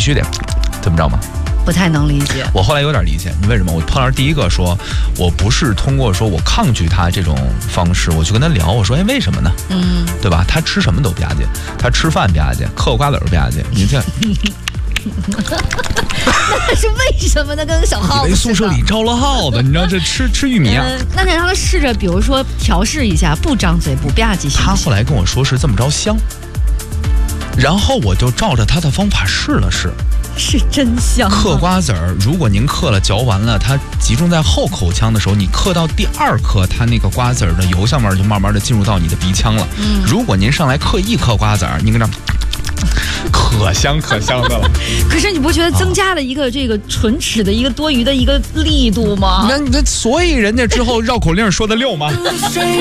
须得怎么着吗？ 不太能理解。 我后来有点理解，你为什么？我碰到第一个说，我不是通过说我抗拒他这种方式，我去跟他聊，我说，哎，为什么呢？对吧？他吃什么都吧唧，他吃饭吧唧，嗑瓜子吧唧，你这。 那是为什么呢？跟个小耗子。 以为宿舍里招了耗子，你知道这吃玉米啊？ 那让他试着，比如说调试一下，不张嘴不吧唧。 他后来跟我说是这么着香，然后我就照着他的方法试了试。 是真香。 嗑瓜子儿，如果您嗑了嚼完了，它集中在后口腔的时候，你嗑到第2颗，它那个瓜子儿的油香味就慢慢的进入到你的鼻腔了。如果您上来嗑1颗瓜子儿，您跟这可香的了。 可是你不觉得增加了一个这个唇齿的一个多余的一个力度吗？ 那所以人家之后绕口令说的溜吗？